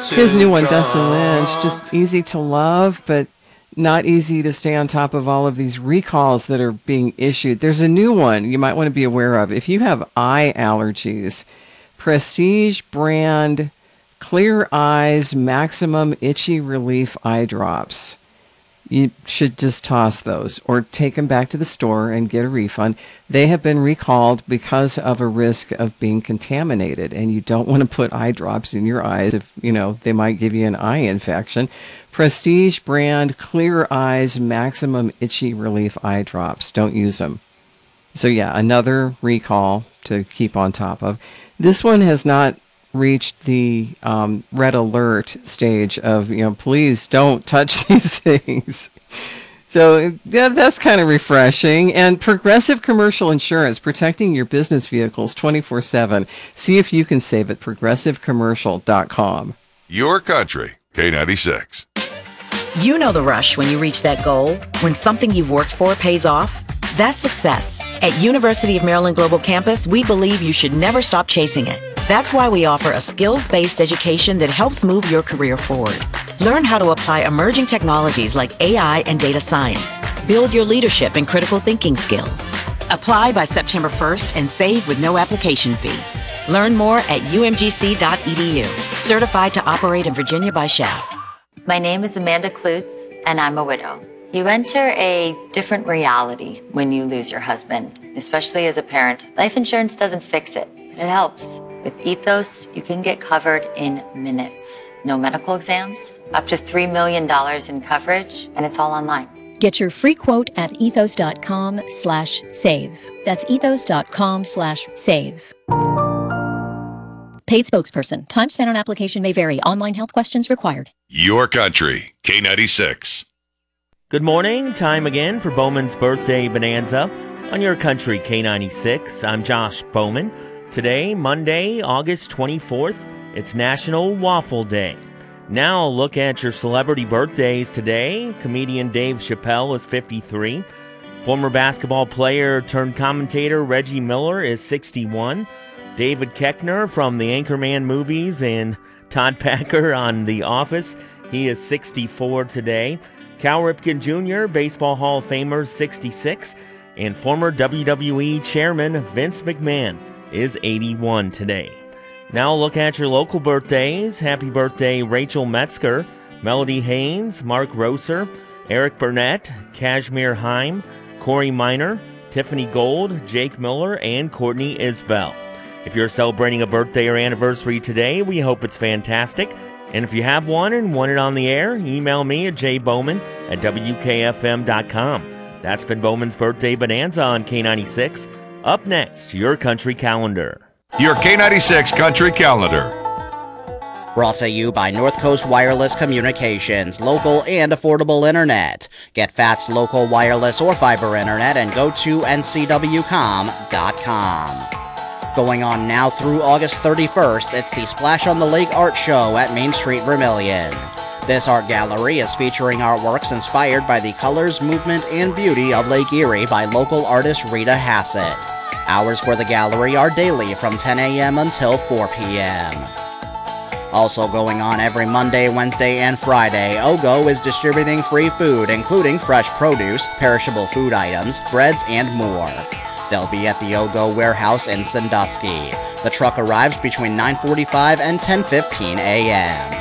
His new one, Dustin Lynch, just easy to love, but not easy to stay on top of all of these recalls that are being issued. There's a new one you might want to be aware of. If you have eye allergies, Prestige brand Clear Eyes Maximum Itchy Relief Eye Drops. You should just toss those or take them back to the store and get a refund. They have been recalled because of a risk of being contaminated, and you don't want to put eye drops in your eyes if, they might give you an eye infection. Prestige brand Clear Eyes Maximum Itchy Relief Eye Drops. Don't use them. So yeah, another recall to keep on top of. This one has not reached the red alert stage of, please don't touch these things. So yeah, that's kind of refreshing. And Progressive Commercial Insurance, protecting your business vehicles 24/7. See if you can save at progressivecommercial.com. Your country, K96. You know the rush when you reach that goal, when something you've worked for pays off. That's success. At University of Maryland Global Campus, we believe you should never stop chasing it. That's why we offer a skills-based education that helps move your career forward. Learn how to apply emerging technologies like AI and data science. Build your leadership and critical thinking skills. Apply by September 1st and save with no application fee. Learn more at umgc.edu. Certified to operate in Virginia by SCHAF. My name is Amanda Klutz, and I'm a widow. You enter a different reality when you lose your husband, especially as a parent. Life insurance doesn't fix it, but it helps. With Ethos, you can get covered in minutes. No medical exams, up to $3 million in coverage, and it's all online. Get your free quote at ethos.com/save. That's ethos.com/save. Paid spokesperson. Time spent on application may vary. Online health questions required. Your country, K96. Good morning. Time again for Bowman's Birthday Bonanza on Your Country K96. I'm Josh Bowman. Today, Monday, August 24th, it's National Waffle Day. Now, look at your celebrity birthdays today. Comedian Dave Chappelle is 53. Former basketball player turned commentator Reggie Miller is 61. David Koechner from the Anchorman movies and Todd Packer on The Office, he is 64 today. Cal Ripken Jr., Baseball Hall of Famer, 66. And former WWE Chairman Vince McMahon is 81 today. Now look at your local birthdays. Happy birthday, Rachel Metzger, Melody Haynes, Mark Roser, Eric Burnett, Kashmir Heim, Corey Miner, Tiffany Gold, Jake Miller, and Courtney Isbell. If you're celebrating a birthday or anniversary today, we hope it's fantastic. And if you have one and want it on the air, email me at jbowman@wkfm.com. That's been Bowman's Birthday Bonanza on K96. Up next, your country calendar. Your K96 country calendar. Brought to you by North Coast Wireless Communications, local and affordable internet. Get fast local wireless or fiber internet and go to ncwcom.com. Going on now through August 31st, it's the Splash on the Lake Art Show at Main Street, Vermilion. This art gallery is featuring artworks inspired by the colors, movement, and beauty of Lake Erie by local artist Rita Hassett. Hours for the gallery are daily from 10 a.m. until 4 p.m. Also going on every Monday, Wednesday, and Friday, OGO is distributing free food, including fresh produce, perishable food items, breads, and more. They'll be at the OGO warehouse in Sandusky. The truck arrives between 9:45 and 10:15 a.m.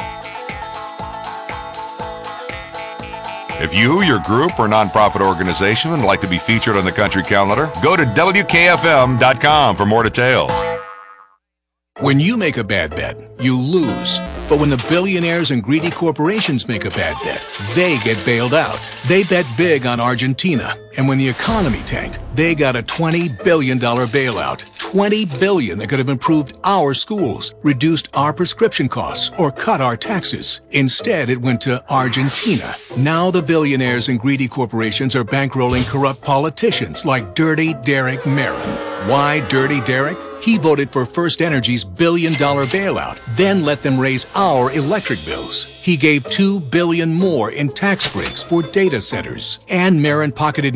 If you, your group, or nonprofit organization would like to be featured on the country calendar, go to WKFM.com for more details. When you make a bad bet, you lose. But when the billionaires and greedy corporations make a bad bet, they get bailed out. They bet big on Argentina. And when the economy tanked, they got a $20 billion bailout. $20 billion that could have improved our schools, reduced our prescription costs, or cut our taxes. Instead, it went to Argentina. Now the billionaires and greedy corporations are bankrolling corrupt politicians like Dirty Derek Marin. Why Dirty Derek? He voted for First Energy's billion-dollar bailout, then let them raise our electric bills. He gave $2 billion more in tax breaks for data centers, and Marin pocketed